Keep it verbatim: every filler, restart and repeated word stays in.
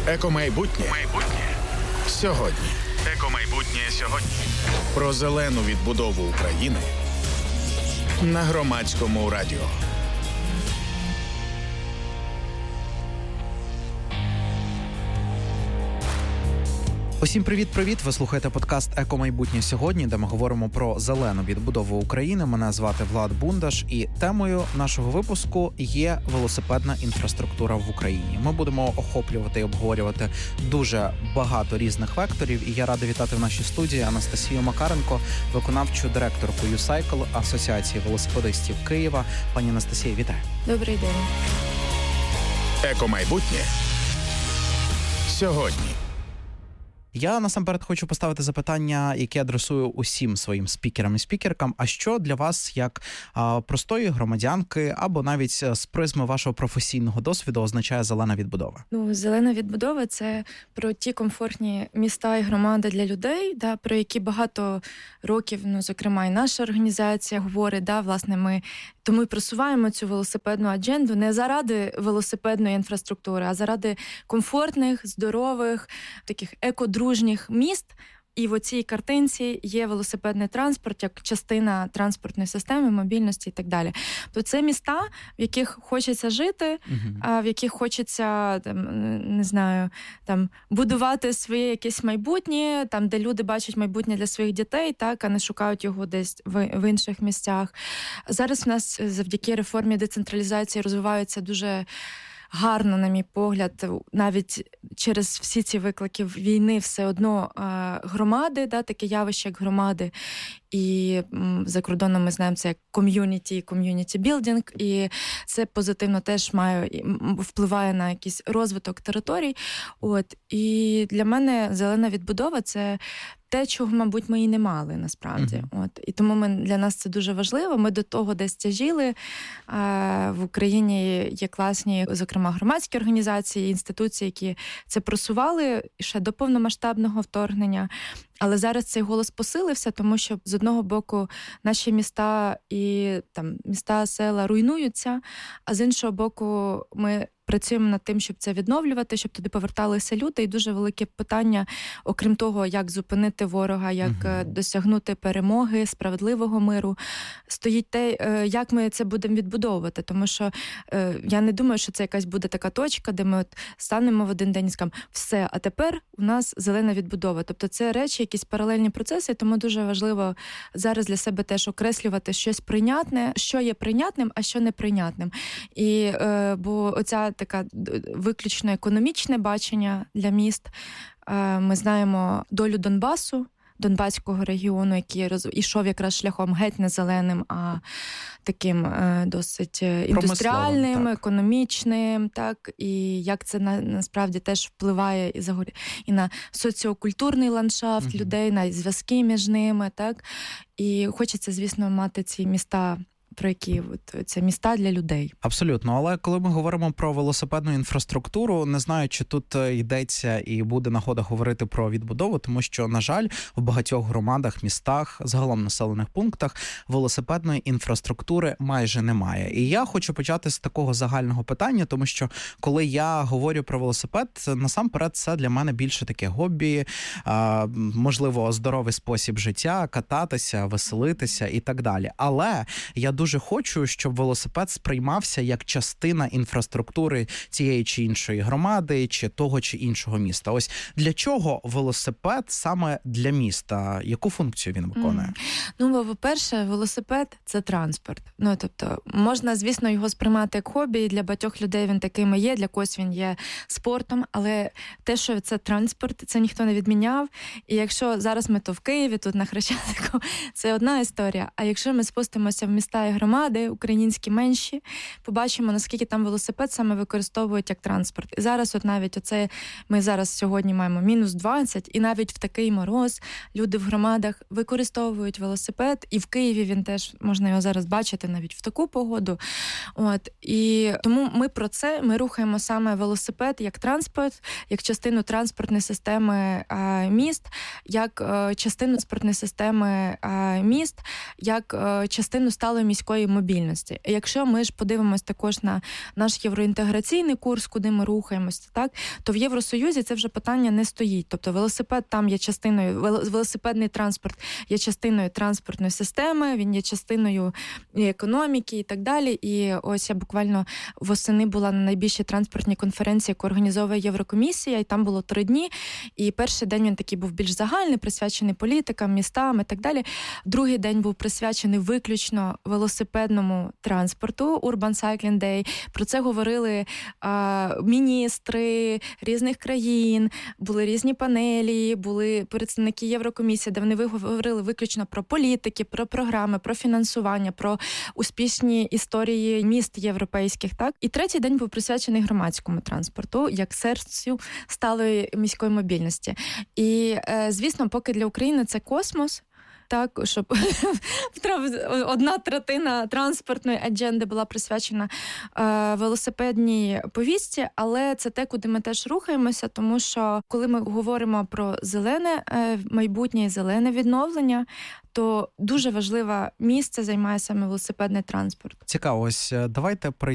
Екомайбутнє майбутнє сьогодні. Екомайбутнє сьогодні. Про зелену відбудову України на Громадському радіо. Усім привіт-привіт! Ви слухаєте подкаст «Екомайбутнє сьогодні», де ми говоримо про зелену відбудову України. Мене звати Влад Бундаш, і темою нашого випуску є велосипедна інфраструктура в Україні. Ми будемо охоплювати і обговорювати дуже багато різних векторів, і я радий вітати в нашій студії Анастасію Макаренко, виконавчу директорку «Юсайкл» Асоціації велосипедистів Києва. Пані Анастасія, вітаю! Добрий день! Екомайбутнє сьогодні. Я насамперед хочу поставити запитання, яке адресую усім своїм спікерам і спікеркам. А що для вас, як а, простої громадянки, або навіть з призми вашого професійного досвіду, означає зелена відбудова? Ну, зелена відбудова – це про ті комфортні міста і громади для людей, да, про які багато років, ну, зокрема, і наша організація говорить, да, власне, ми тому і просуваємо цю велосипедну адженду не заради велосипедної інфраструктури, а заради комфортних, здорових, таких екодружніх міст. І в оцій картинці є велосипедний транспорт як частина транспортної системи, мобільності і так далі. То це міста, в яких хочеться жити, uh-huh. а в яких хочеться, там, не знаю, там будувати своє якесь майбутнє, там, де люди бачать майбутнє для своїх дітей, так, а не шукають його десь в, в інших місцях. Зараз в нас завдяки реформі децентралізації розвиваються дуже гарно, на мій погляд, навіть через всі ці виклики війни все одно громади, да, таке явище, як громади. І за кордоном ми знаємо це як ком'юніті, ком'юніті білдинг, і це позитивно теж має, впливає на якийсь розвиток територій. От. І для мене зелена відбудова – це те, чого, мабуть, ми і не мали, насправді. Uh-huh. От. І тому ми, для нас це дуже важливо. Ми до того десь тяжіли. В Україні є класні, зокрема, громадські організації, інституції, які це просували ще до повномасштабного вторгнення. Але зараз цей голос посилився, тому що з одного боку наші міста і там міста, села руйнуються, а з іншого боку ми працюємо над тим, щоб це відновлювати, щоб туди поверталися люди. І дуже велике питання, окрім того, як зупинити ворога, як uh-huh. досягнути перемоги, справедливого миру, стоїть те, як ми це будемо відбудовувати. Тому що я не думаю, що це якась буде така точка, де ми от станемо в один день і скажемо, все, а тепер у нас зелена відбудова. Тобто це речі, якісь паралельні процеси, тому дуже важливо зараз для себе теж окреслювати щось прийнятне, що є прийнятним, а що неприйнятним. І, бо оця таке виключно економічне бачення для міст. Ми знаємо долю Донбасу, Донбаського регіону, який роз... ішов якраз шляхом геть не зеленим, а таким е, досить індустріальним, так. економічним, так, і як це на, насправді теж впливає і, загор... і на соціокультурний ландшафт угу. людей, на зв'язки між ними, так, і хочеться, звісно, мати ці міста, про які от, це міста для людей. Абсолютно. Але коли ми говоримо про велосипедну інфраструктуру, не знаю, чи тут йдеться і буде нагода говорити про відбудову, тому що, на жаль, в багатьох громадах, містах, загалом населених пунктах велосипедної інфраструктури майже немає. І я хочу почати з такого загального питання, тому що, коли я говорю про велосипед, насамперед це для мене більше таке хобі, можливо, здоровий спосіб життя, кататися, веселитися і так далі. Але я дуже Дуже хочу, щоб велосипед сприймався як частина інфраструктури цієї чи іншої громади, чи того чи іншого міста. Ось для чого велосипед саме для міста? Яку функцію він виконує? Mm. Ну, бо, по-перше, велосипед – це транспорт. Ну, тобто, можна, звісно, його сприймати як хобі, і для багатьох людей він таким і є, для когось він є спортом, але те, що це транспорт, це ніхто не відміняв. І якщо зараз ми то в Києві, тут на Хрещатику, це одна історія. А якщо ми спустимося в міста і громади, українські менші, побачимо, наскільки там велосипед саме використовують як транспорт. І зараз от навіть оце, ми зараз сьогодні маємо мінус двадцять, і навіть в такий мороз люди в громадах використовують велосипед, і в Києві він теж, можна його зараз бачити навіть в таку погоду. От. І тому ми про це, ми рухаємо саме велосипед як транспорт, як частину транспортної системи а, міст, як а, частину транспортної системи а, міст, як а, частину сталої міської міської мобільності. Якщо ми ж подивимось також на наш євроінтеграційний курс, куди ми рухаємося, так, то в Євросоюзі це вже питання не стоїть. Тобто велосипед там є частиною, велосипедний транспорт є частиною транспортної системи, він є частиною економіки і так далі. І ось я буквально восени була на найбільшій транспортній конференції, яку організовує Єврокомісія, і там було три дні. І перший день він такий був більш загальний, присвячений політикам, містам і так далі. Другий день був присвячений виключно велосипедному транспорту, Urban Cycling Day. Про це говорили а, міністри різних країн, були різні панелі, були представники Єврокомісії, де вони говорили виключно про політики, про програми, про фінансування, про успішні історії міст європейських. Так? І третій день був присвячений громадському транспорту, як серцю сталої міської мобільності. І, звісно, поки для України це космос, так, щоб одна третина транспортної адженди була присвячена е, велосипедній повістці, але це те, куди ми теж рухаємося, тому що коли ми говоримо про зелене е, майбутнє і зелене відновлення, то дуже важливе місце займає саме велосипедний транспорт. Цікаво, ось давайте